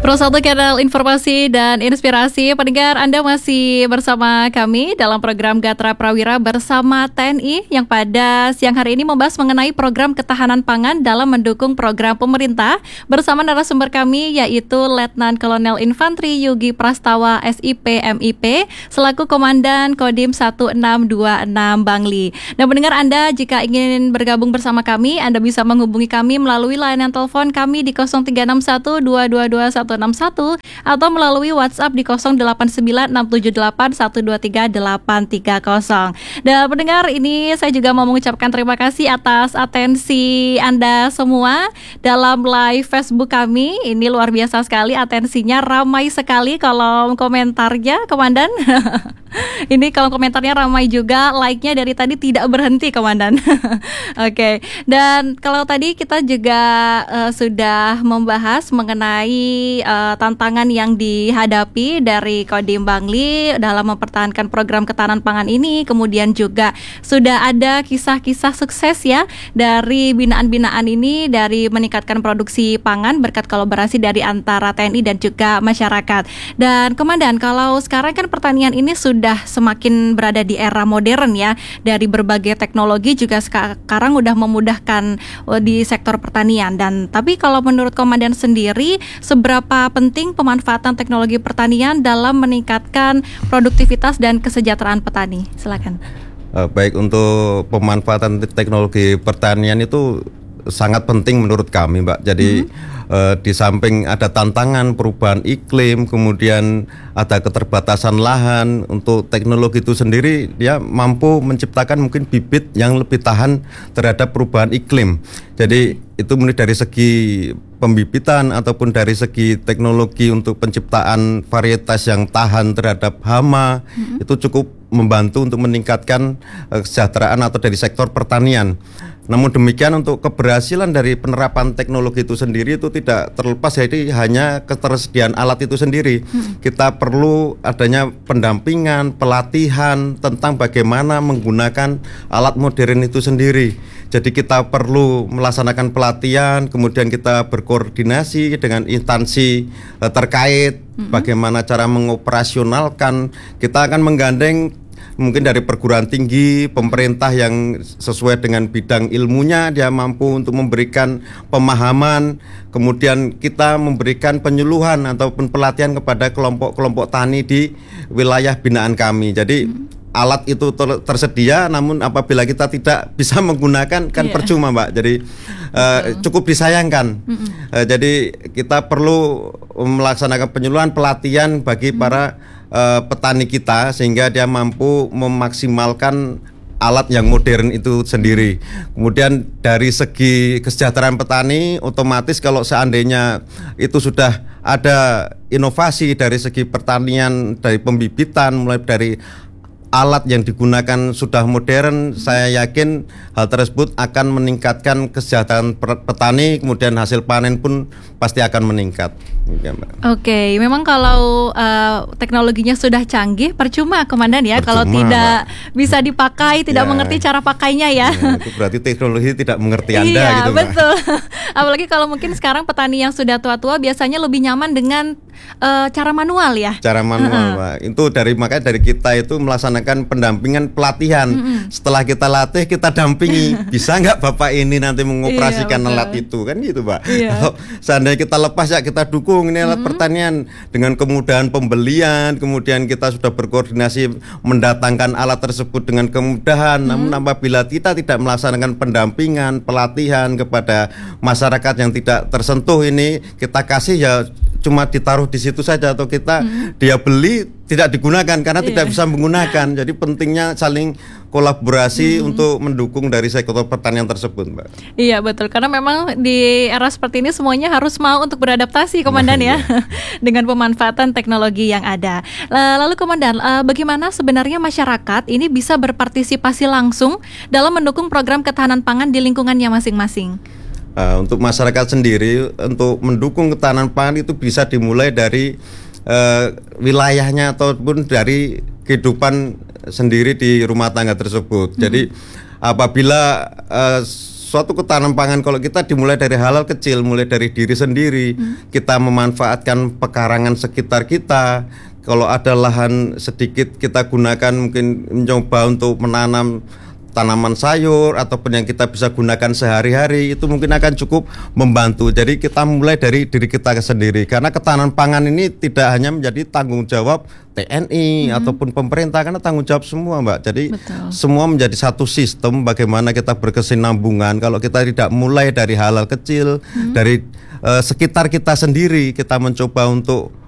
Pro 1 Kanal Informasi dan Inspirasi. Pendengar, Anda masih bersama kami dalam program Gatra Prawira bersama TNI yang pada siang hari ini membahas mengenai program ketahanan pangan dalam mendukung program pemerintah bersama narasumber kami yaitu Letnan Kolonel Infantri Yugi Prastawa SIP MIP selaku Komandan Kodim 1626 Bangli. Dan pendengar, Anda jika ingin bergabung bersama kami, Anda bisa menghubungi kami melalui layanan telepon kami di 0361 222 161 atau melalui WhatsApp di 08978123830. Dan pendengar, ini saya juga mau mengucapkan terima kasih atas atensi Anda semua dalam live Facebook kami. Ini luar biasa sekali atensinya, ramai sekali kolom komentarnya, Komandan. Ini kolom komentarnya ramai juga, like-nya dari tadi tidak berhenti, Komandan. Oke. Dan kalau tadi kita juga sudah membahas mengenai tantangan yang dihadapi dari Kodim Bangli dalam mempertahankan program ketahanan pangan ini. Kemudian juga sudah ada kisah-kisah sukses ya dari binaan-binaan ini, dari meningkatkan produksi pangan berkat kolaborasi dari antara TNI dan juga masyarakat. Dan Komandan, kalau sekarang kan pertanian ini sudah semakin berada di era modern ya, dari berbagai teknologi juga sekarang udah memudahkan di sektor pertanian. Dan tapi kalau menurut Komandan sendiri, seberapa penting pemanfaatan teknologi pertanian dalam meningkatkan produktivitas dan kesejahteraan petani? Silakan. Baik, untuk pemanfaatan teknologi pertanian itu sangat penting menurut kami, Mbak. Jadi di samping ada tantangan perubahan iklim, kemudian ada keterbatasan lahan, untuk teknologi itu sendiri dia mampu menciptakan mungkin bibit yang lebih tahan terhadap perubahan iklim. Jadi itu mulai dari segi pembibitan ataupun dari segi teknologi untuk penciptaan varietas yang tahan terhadap hama, itu cukup membantu untuk meningkatkan kesejahteraan atau dari sektor pertanian. Namun demikian, untuk keberhasilan dari penerapan teknologi itu sendiri itu tidak terlepas jadi hanya ketersediaan alat itu sendiri. Kita perlu adanya pendampingan, pelatihan tentang bagaimana menggunakan alat modern itu sendiri. Jadi kita perlu melaksanakan pelatihan, kemudian kita berkoordinasi dengan instansi terkait bagaimana cara mengoperasionalkan. Kita akan menggandeng mungkin dari perguruan tinggi, pemerintah yang sesuai dengan bidang ilmunya, dia mampu untuk memberikan pemahaman, kemudian kita memberikan penyuluhan ataupun pelatihan kepada kelompok-kelompok tani di wilayah binaan kami. Jadi alat itu tersedia, namun apabila kita tidak bisa menggunakan kan percuma, Mbak. Jadi cukup disayangkan. Jadi kita perlu melaksanakan penyuluhan, pelatihan bagi para petani kita sehingga dia mampu memaksimalkan alat yang modern itu sendiri. Kemudian dari segi kesejahteraan petani, otomatis kalau seandainya itu sudah ada inovasi dari segi pertanian, dari pembibitan, mulai dari alat yang digunakan sudah modern, saya yakin hal tersebut akan meningkatkan kesejahteraan petani, kemudian hasil panen pun pasti akan meningkat. Oke, memang kalau teknologinya sudah canggih, percuma, Komandan ya, kalau tidak bisa dipakai, tidak mengerti cara pakainya ya. Itu berarti teknologi tidak mengerti Anda gitu, Mbak. Betul. Apalagi kalau mungkin sekarang petani yang sudah tua-tua biasanya lebih nyaman dengan cara manual ya. Cara manual, Mbak. Itu makanya dari kita itu melaksanakan pendampingan pelatihan. Setelah kita latih, kita dampingi. Bisa nggak Bapak ini nanti mengoperasikan alat itu, kan gitu, Mbak. Kalau seandainya kita lepas ya kita dukung ini alat pertanian dengan kemudahan pembelian, kemudian kita sudah berkoordinasi mendatangkan alat tersebut dengan kemudahan. Namun apabila kita tidak melaksanakan pendampingan, pelatihan kepada masyarakat yang tidak tersentuh ini, kita kasih ya cuma ditaruh di situ saja, atau kita dia beli tidak digunakan karena tidak bisa menggunakan. Jadi pentingnya saling kolaborasi untuk mendukung dari sektor pertanian tersebut, Mbak. Iya, betul, karena memang di era seperti ini semuanya harus mau untuk beradaptasi, Komandan ya, dengan pemanfaatan teknologi yang ada. Lalu Komandan, bagaimana sebenarnya masyarakat ini bisa berpartisipasi langsung dalam mendukung program ketahanan pangan di lingkungannya masing-masing? Untuk masyarakat sendiri, untuk mendukung ketahanan pangan itu bisa dimulai dari wilayahnya ataupun dari kehidupan sendiri di rumah tangga tersebut. Jadi apabila suatu ketahanan pangan kalau kita dimulai dari hal-hal kecil, mulai dari diri sendiri, kita memanfaatkan pekarangan sekitar kita. Kalau ada lahan sedikit kita gunakan, mungkin mencoba untuk menanam tanaman sayur ataupun yang kita bisa gunakan sehari-hari, itu mungkin akan cukup membantu. Jadi kita mulai dari diri kita sendiri, karena ketahanan pangan ini tidak hanya menjadi tanggung jawab TNI ataupun pemerintah, karena tanggung jawab semua, Mbak. Jadi semua menjadi satu sistem bagaimana kita berkesinambungan. Kalau kita tidak mulai dari hal-hal kecil, dari sekitar kita sendiri, kita mencoba untuk